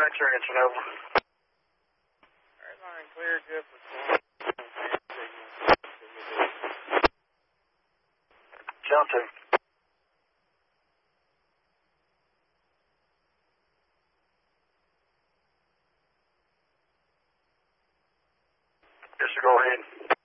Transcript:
answer over. Alright, line clear, good for Channel 2. Yes, sir, go ahead.